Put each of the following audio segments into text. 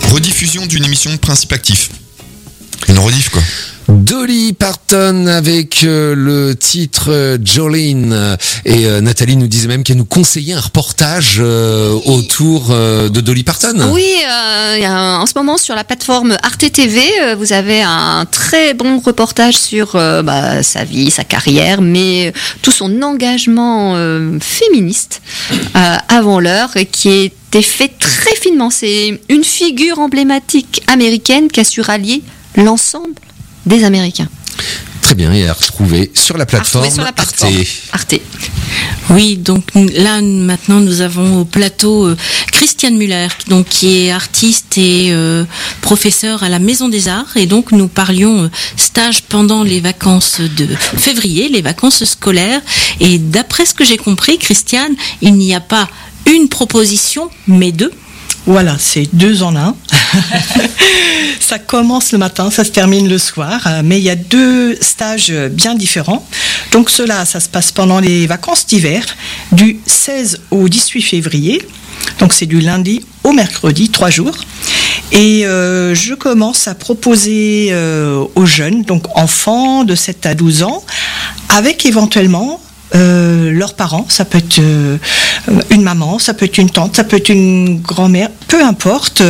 rediffusion d'une émission de Principe Actif. Une rediff, quoi. Dolly Parton avec le titre Jolene, et Nathalie nous disait même qu'elle nous conseillait un reportage autour de Dolly Parton. Oui, en ce moment sur la plateforme Arte TV, vous avez un très bon reportage sur sa vie, sa carrière, mais tout son engagement féministe avant l'heure, qui était fait très finement. C'est une figure emblématique américaine qui a su rallier l'ensemble des Américains. Très bien, et à retrouver sur la plateforme Arte. Oui, donc là maintenant nous avons au plateau Christiane Müller, donc qui est artiste et professeur à la Maison des Arts, et donc nous parlions stage pendant les vacances de février, les vacances scolaires, et d'après ce que j'ai compris, Christiane, il n'y a pas une proposition mais deux. Voilà, c'est 2 en 1. Ça commence le matin, ça se termine le soir, mais il y a 2 stages bien différents. Donc cela, ça se passe pendant les vacances d'hiver, du 16 au 18 février. Donc c'est du lundi au mercredi, 3 jours. Et je commence à proposer aux jeunes, donc enfants de 7 à 12 ans, avec éventuellement leurs parents. Ça peut être une maman, ça peut être une tante, ça peut être une grand-mère, peu importe.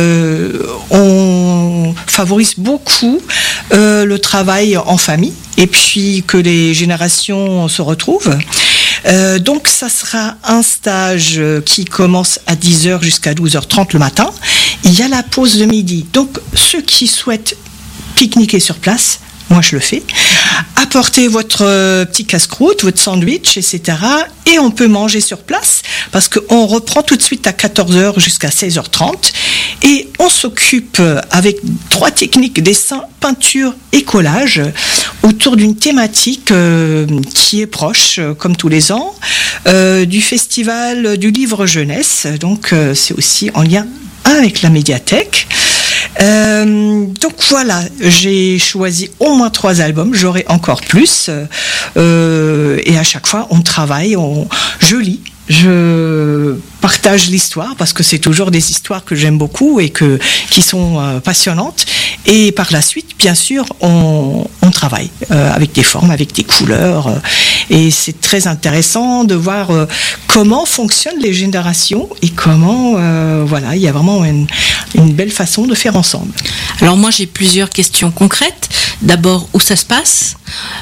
On favorise beaucoup le travail en famille, et puis que les générations se retrouvent. Donc ça sera un stage qui commence à 10h jusqu'à 12h30 le matin. Il y a la pause de midi. Donc ceux qui souhaitent pique-niquer sur place, moi je le fais, apportez votre petit casse-croûte, votre sandwich, etc. Et on peut manger sur place, parce qu'on reprend tout de suite à 14h jusqu'à 16h30. Et on s'occupe avec 3 techniques: dessin, peinture et collage, autour d'une thématique qui est proche, comme tous les ans, du festival du livre jeunesse. Donc c'est aussi en lien avec la médiathèque. Donc voilà, j'ai choisi au moins 3 albums, j'aurai encore plus, et à chaque fois on travaille, je lis, je partage l'histoire, parce que c'est toujours des histoires que j'aime beaucoup et qui sont passionnantes, et par la suite bien sûr on travaille avec des formes, avec des couleurs, et c'est très intéressant de voir comment fonctionnent les générations, et comment il y a vraiment une belle façon de faire ensemble. Alors moi j'ai plusieurs questions concrètes. D'abord, où ça se passe ?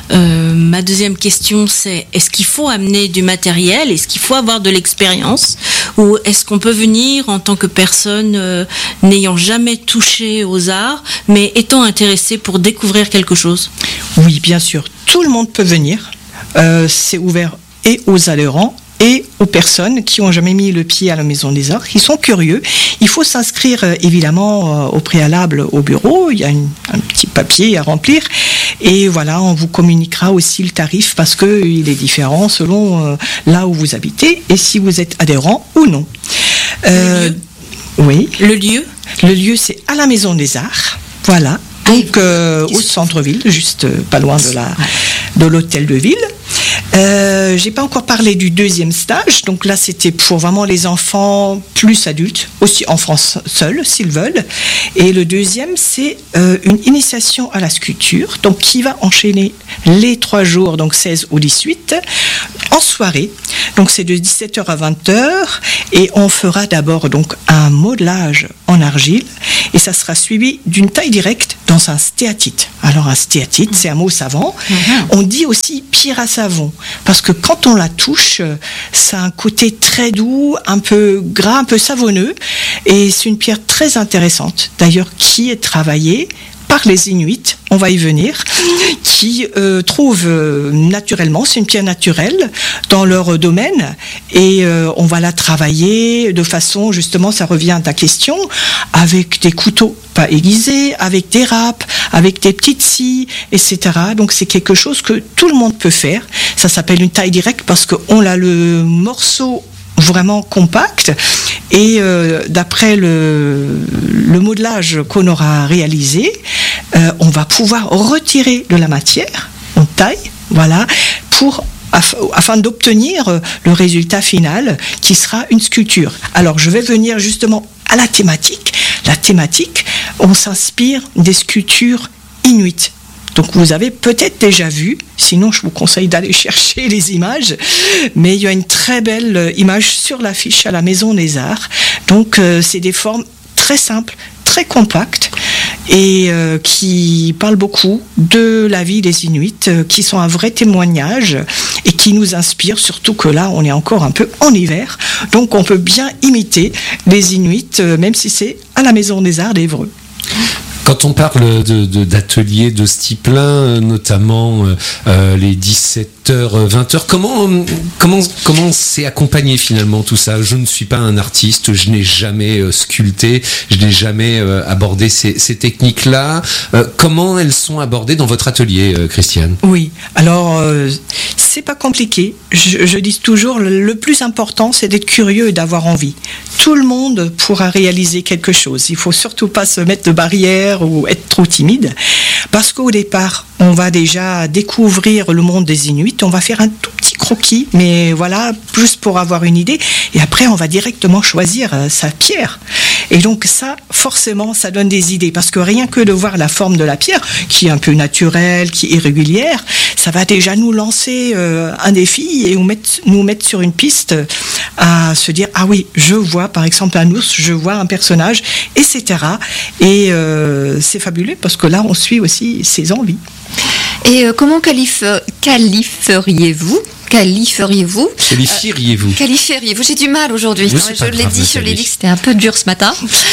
Ma deuxième question, c'est: est-ce qu'il faut amener du matériel ? Est-ce qu'il faut avoir de l'expérience ? Ou est-ce qu'on peut venir en tant que personne n'ayant jamais touché aux arts, mais étant intéressé pour découvrir quelque chose ? Oui, bien sûr, tout le monde peut venir. C'est ouvert et aux adhérents et aux personnes qui n'ont jamais mis le pied à la Maison des Arts, qui sont curieux. Il faut s'inscrire évidemment au préalable au bureau. Il y a un petit papier à remplir, et voilà, on vous communiquera aussi le tarif, parce qu'il est différent selon là où vous habitez et si vous êtes adhérent ou non. Le lieu ? Oui. Le lieu ? Le lieu, c'est à la Maison des Arts. Voilà. Donc au centre-ville, juste pas loin de l'hôtel de ville. J'ai pas encore parlé du deuxième stage, donc là c'était pour vraiment les enfants plus adultes, aussi enfants seuls s'ils veulent. Et le deuxième, c'est une initiation à la sculpture, donc qui va enchaîner les 3 jours, donc 16 ou 18, en soirée. Donc c'est de 17h à 20h, et on fera d'abord donc un modelage en argile, et ça sera suivi d'une taille directe dans un stéatite. Alors un stéatite, c'est un mot savant. On dit aussi pierre à savon, parce que quand on la touche, ça a un côté très doux, un peu gras, un peu savonneux, et c'est une pierre très intéressante, d'ailleurs, qui est travaillée par les Inuits, on va y venir, qui trouvent naturellement, c'est une pierre naturelle dans leur domaine, et on va la travailler de façon, justement, ça revient à ta question, avec des couteaux pas aiguisés, avec des râpes, avec des petites scies, etc. Donc c'est quelque chose que tout le monde peut faire. Ça s'appelle une taille directe, parce qu'on a le morceau vraiment compact, et d'après le modelage qu'on aura réalisé, on va pouvoir retirer de la matière, on taille, voilà, afin d'obtenir le résultat final qui sera une sculpture. Alors je vais venir justement à la thématique. la thématique, on s'inspire des sculptures inuites. Donc vous avez peut-être déjà vu, sinon je vous conseille d'aller chercher les images, mais il y a une très belle image sur l'affiche à la Maison des Arts. Donc c'est des formes très simples, très compactes, et qui parlent beaucoup de la vie des Inuits, qui sont un vrai témoignage et qui nous inspirent, surtout que là on est encore un peu en hiver, donc on peut bien imiter les Inuits, même si c'est à la Maison des Arts d'Évreux. Quand on parle d'ateliers de ce type-là, notamment les 17h, 20h, comment c'est accompagné finalement tout ça ? Je ne suis pas un artiste, je n'ai jamais sculpté, je n'ai jamais abordé ces techniques-là. Comment elles sont abordées dans votre atelier, Christiane ? Oui, alors c'est pas compliqué. Je dis toujours, le plus important, c'est d'être curieux et d'avoir envie. Tout le monde pourra réaliser quelque chose. Il faut surtout pas se mettre de barrières ou être trop timide, parce qu'au départ, on va déjà découvrir le monde des Inuits, on va faire un tout petit croquis, mais voilà, plus pour avoir une idée, et après on va directement choisir sa pierre. Et donc ça, forcément, ça donne des idées, parce que rien que de voir la forme de la pierre, qui est un peu naturelle, qui est irrégulière, ça va déjà nous lancer un défi et nous mettre sur une piste à se dire, ah oui, je vois par exemple un ours, je vois un personnage, etc. Et c'est fabuleux, parce que là, on suit aussi ses envies. Et comment qualifieriez-vous Qualifieriez-vous, j'ai du mal aujourd'hui. Je l'ai dit que c'était un peu dur ce matin.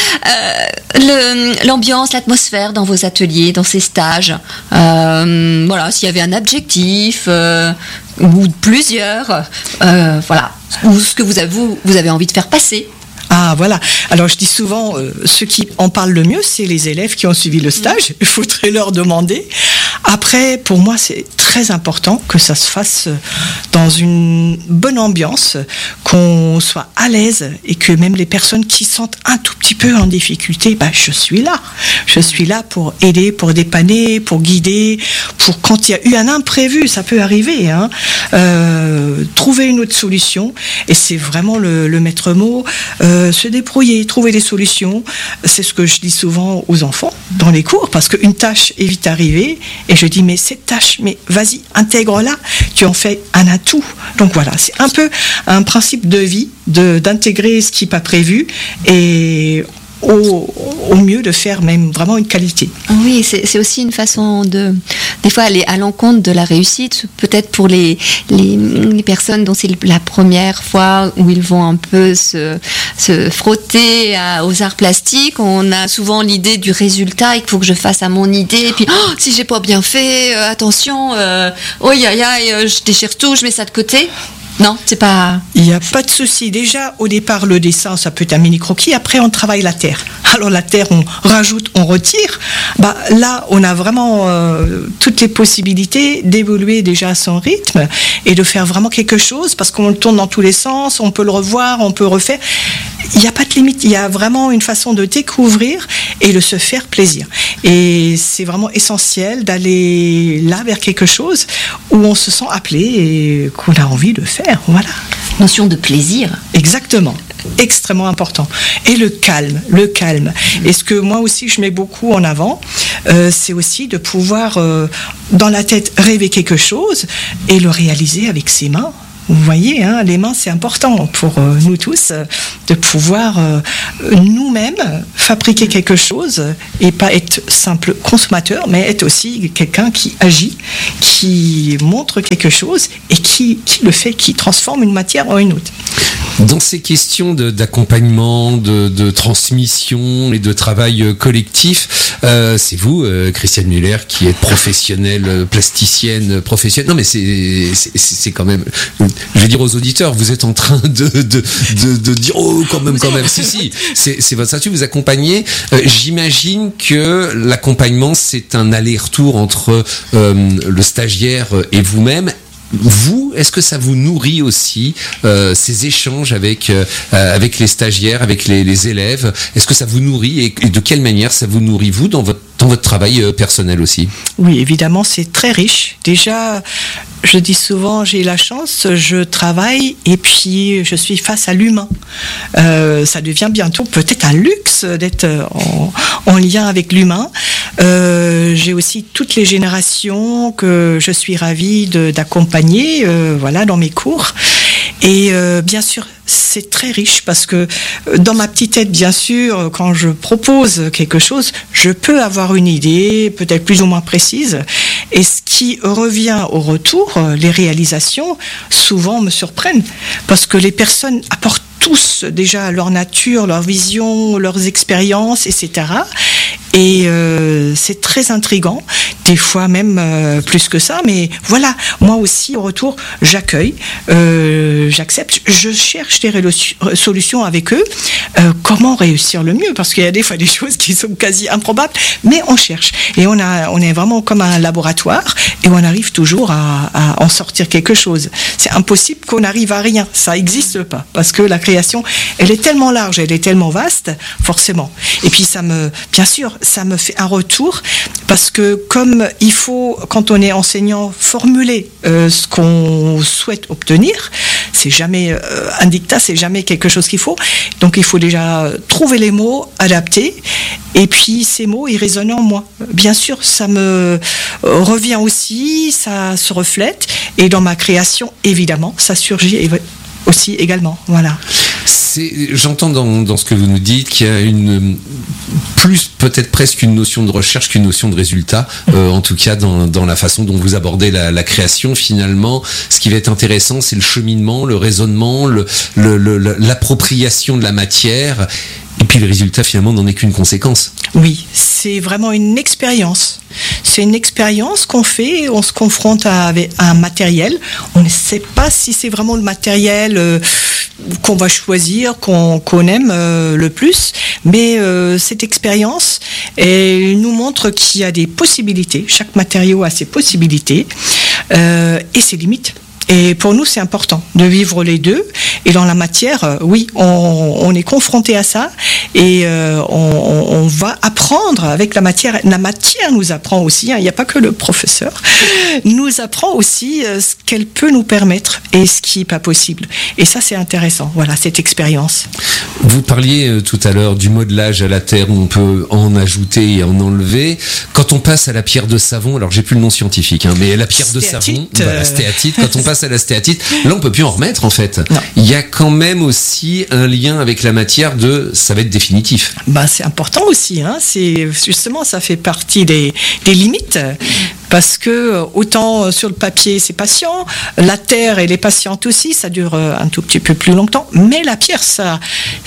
L'ambiance, l'atmosphère dans vos ateliers, dans ces stages. Voilà, s'il y avait un objectif ou plusieurs, voilà, ou ce que vous avez envie de faire passer. Ah voilà, alors je dis souvent, ceux qui en parlent le mieux, c'est les élèves qui ont suivi le stage, il faudrait leur demander. Après, pour moi, c'est très important que ça se fasse dans une bonne ambiance, qu'on soit à l'aise et que même les personnes qui sentent un tout petit peu en difficulté, je suis là. Je suis là pour aider, pour dépanner, pour guider, pour quand il y a eu un imprévu, ça peut arriver, hein, trouver une autre solution, et c'est vraiment le maître mot. Se débrouiller, trouver des solutions, c'est ce que je dis souvent aux enfants dans les cours, parce qu'une tâche est vite arrivée, et je dis, mais cette tâche, mais vas-y, intègre-la, tu en fais un atout. Donc voilà, c'est un peu un principe de vie, d'intégrer ce qui n'est pas prévu, et au mieux de faire même vraiment une qualité. Oui, c'est aussi une façon des fois aller à l'encontre de la réussite, peut-être pour les personnes dont c'est la première fois où ils vont un peu se frotter aux arts plastiques. On a souvent l'idée du résultat, il faut que je fasse à mon idée, et puis si j'ai pas bien fait, attention, je déchire tout, je mets ça de côté. Non, c'est pas... Il n'y a pas de souci. Déjà, au départ, le dessin, ça peut être un mini-croquis. Après, on travaille la terre. Alors, la terre, on rajoute, on retire. Là, on a vraiment toutes les possibilités d'évoluer déjà à son rythme et de faire vraiment quelque chose, parce qu'on le tourne dans tous les sens, on peut le revoir, on peut refaire. Il n'y a pas de limite. Il y a vraiment une façon de découvrir et de se faire plaisir. Et c'est vraiment essentiel d'aller là vers quelque chose où on se sent appelé et qu'on a envie de faire. Voilà. Notion de plaisir. Exactement. Extrêmement important. Et le calme. Et ce que moi aussi je mets beaucoup en avant, c'est aussi de pouvoir dans la tête rêver quelque chose et le réaliser avec ses mains. Vous voyez, hein, les mains, c'est important pour nous tous de pouvoir nous-mêmes fabriquer quelque chose et pas être simple consommateur, mais être aussi quelqu'un qui agit, qui montre quelque chose et qui le fait, qui transforme une matière en une autre. Dans ces questions d'accompagnement, de transmission et de travail collectif, c'est vous, Christiane Müller, qui êtes professionnelle, plasticienne, professionnelle. Non, mais c'est quand même... Je vais dire aux auditeurs, vous êtes en train de dire quand même. Si, c'est votre statut. Vous accompagnez. J'imagine que l'accompagnement, c'est un aller-retour entre le stagiaire et vous-même. Vous, est-ce que ça vous nourrit aussi ces échanges avec les stagiaires, avec les élèves? Est-ce que ça vous nourrit et de quelle manière ça vous nourrit vous dans dans votre travail personnel aussi. Oui, évidemment, c'est très riche. Déjà, je dis souvent, j'ai la chance, je travaille et puis je suis face à l'humain. Ça devient bientôt peut-être un luxe d'être en lien avec l'humain. J'ai aussi toutes les générations que je suis ravie d'accompagner dans mes cours. Et bien sûr, c'est très riche parce que dans ma petite tête, bien sûr, quand je propose quelque chose, je peux avoir une idée peut-être plus ou moins précise. Et ce qui revient au retour, les réalisations, souvent me surprennent parce que les personnes apportent tous déjà leur nature, leur vision, leurs expériences, etc. Et c'est très intriguant, des fois même plus que ça, mais voilà, moi aussi au retour, j'accueille, j'accepte, je cherche des solutions avec eux, comment réussir le mieux, parce qu'il y a des fois des choses qui sont quasi improbables, mais on cherche, et on est vraiment comme un laboratoire, et on arrive toujours à en sortir quelque chose. C'est impossible qu'on arrive à rien, ça n'existe pas, parce que la création, elle est tellement large, elle est tellement vaste, forcément. Et puis bien sûr, ça me fait un retour parce que comme il faut, quand on est enseignant, formuler ce qu'on souhaite obtenir, c'est jamais un dictat, c'est jamais quelque chose qu'il faut. Donc il faut déjà trouver les mots, adapter, et puis ces mots, ils résonnent en moi. Bien sûr, ça me revient aussi, ça se reflète, et dans ma création, évidemment, ça surgit aussi également. Voilà. J'entends dans ce que vous nous dites qu'il y a peut-être presque une notion de recherche qu'une notion de résultat, en tout cas dans la façon dont vous abordez la création. Finalement, ce qui va être intéressant, c'est le cheminement, le raisonnement, l'appropriation de la matière. Et puis le résultat, finalement, n'en est qu'une conséquence. Oui, c'est vraiment une expérience. C'est une expérience qu'on fait, on se confronte avec un matériel. On ne sait pas si c'est vraiment le matériel qu'on va choisir, qu'on aime le plus. Mais cette expérience nous montre qu'il y a des possibilités. Chaque matériau a ses possibilités et ses limites. Et pour nous, c'est important de vivre les deux. Et dans la matière, oui, on est confronté à ça et on va apprendre avec la matière. La matière nous apprend aussi, il n'y a pas que le professeur, nous apprend aussi ce qu'elle peut nous permettre et ce qui n'est pas possible. Et ça, c'est intéressant, voilà, cette expérience. Vous parliez tout à l'heure du modelage à la terre où on peut en ajouter et en enlever. Quand on passe à la pierre de savon, alors j'ai plus le nom scientifique, mais la pierre de savon, la stéatite, quand on passe à la stéatite, là on peut plus en remettre en fait. Non. Il y a quand même aussi un lien avec la matière ça va être définitif. C'est important aussi, c'est justement, ça fait partie des limites. Parce que autant sur le papier c'est patient, la terre elle est patiente aussi, ça dure un tout petit peu plus longtemps, mais la pierre ça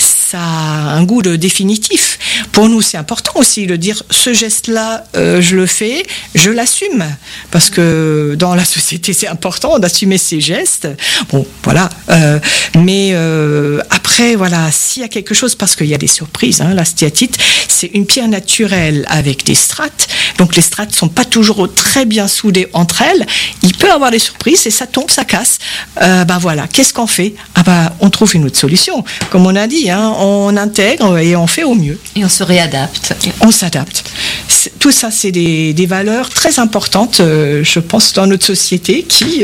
a un goût de définitif. Pour nous c'est important aussi de dire ce geste-là, je le fais, je l'assume, parce que dans la société c'est important d'assumer ses gestes. Bon voilà, mais après voilà, s'il y a quelque chose, parce qu'il y a des surprises, la stéatite c'est une pierre naturelle avec des strates, donc les strates sont pas toujours très bien soudées entre elles, il peut y avoir des surprises et ça tombe, ça casse. Voilà, qu'est-ce qu'on fait ? On trouve une autre solution. Comme on a dit, on intègre et on fait au mieux. Et on se réadapte. On s'adapte. Tout ça, c'est des valeurs très importantes, je pense, dans notre société qui,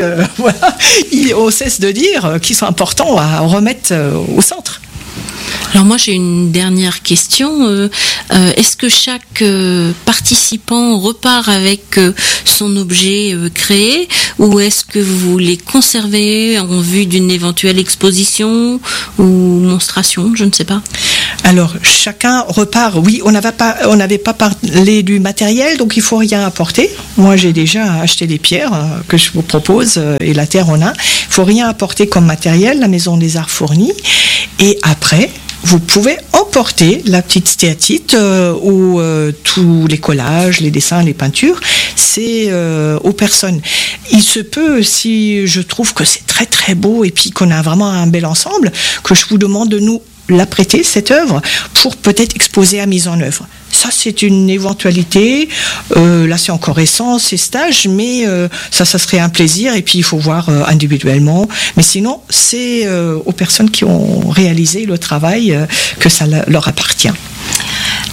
on cesse de dire, qui sont importants à remettre au centre. Alors moi j'ai une dernière question. Est-ce que chaque participant repart avec son objet créé, ou est-ce que vous les conservez en vue d'une éventuelle exposition ou monstration, je ne sais pas. Alors chacun repart. Oui, on n'avait pas parlé du matériel, donc il faut rien apporter. Moi j'ai déjà acheté des pierres que je vous propose et la terre on a. Il faut rien apporter comme matériel. La Maison des Arts fournit. Et après, vous pouvez emporter la petite stéatite ou tous les collages, les dessins, les peintures. C'est aux personnes. Il se peut, si je trouve que c'est très très beau et puis qu'on a vraiment un bel ensemble, que je vous demande de nous la prêter, cette œuvre, pour peut-être exposer à mise en œuvre. Ça, c'est une éventualité. Là, c'est encore récent, ces stages, mais ça serait un plaisir. Et puis, il faut voir individuellement. Mais sinon, c'est aux personnes qui ont réalisé le travail que ça leur appartient.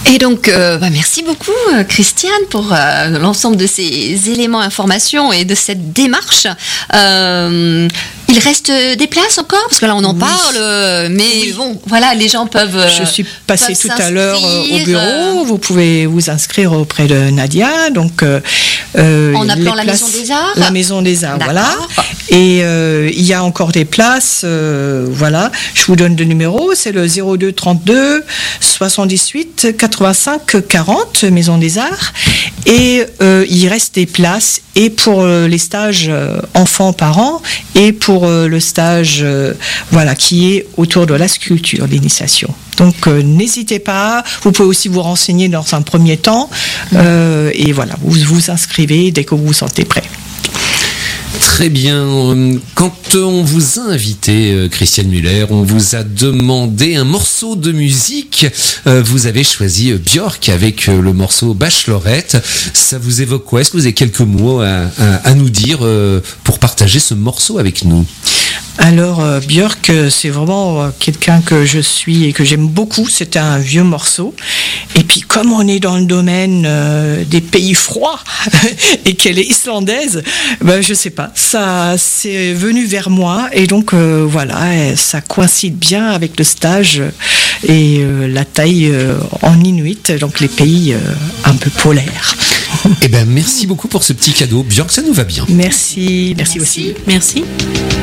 Et donc, merci beaucoup, Christiane, pour l'ensemble de ces éléments, informations et de cette démarche. Il reste des places encore, parce que là on en parle, mais bon, voilà, les gens peuvent. Je suis passée tout à l'heure au bureau. Vous pouvez vous inscrire auprès de Nadia. Donc, en appelant la Maison des Arts. La Maison des Arts, D'accord. voilà. Et il y a encore des places. Voilà. Je vous donne le numéro. C'est le 02 32 78 85 40, Maison des Arts. Et il reste des places et pour les stages enfants-parents et pour le stage qui est autour de la sculpture, l'initiation. Donc n'hésitez pas, vous pouvez aussi vous renseigner dans un premier temps et voilà, vous vous inscrivez dès que vous vous sentez prêt. Très bien. Quand on vous a invité, Christiane Müller, on vous a demandé un morceau de musique. Vous avez choisi Björk avec le morceau Bachelorette. Ça vous évoque quoi? Est-ce que vous avez quelques mots à nous dire pour partager ce morceau avec nous? Alors Björk, c'est vraiment quelqu'un que je suis et que j'aime beaucoup. C'est un vieux morceau. Et puis comme on est dans le domaine des pays froids et qu'elle est islandaise, je sais pas, ça c'est venu vers moi et donc ça coïncide bien avec le stage et la taille en inuit, donc les pays un peu polaires. Eh ben merci beaucoup pour ce petit cadeau. Björk, ça nous va bien. Merci aussi. Merci.